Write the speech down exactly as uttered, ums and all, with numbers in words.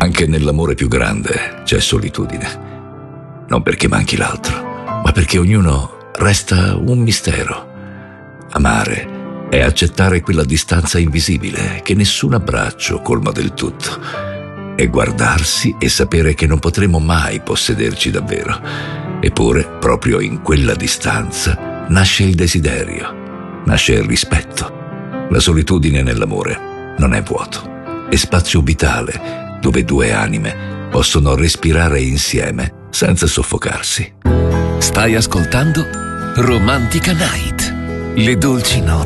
Anche nell'amore più grande c'è solitudine. Non perché manchi l'altro, ma perché ognuno resta un mistero. Amare è accettare quella distanza invisibile che nessun abbraccio colma del tutto. È guardarsi e sapere che non potremo mai possederci davvero. Eppure, proprio in quella distanza, nasce il desiderio, nasce il rispetto. La solitudine nell'amore non è vuoto, è spazio vitale dove due anime possono respirare insieme senza soffocarsi. Stai ascoltando Romantica Night, le dolci note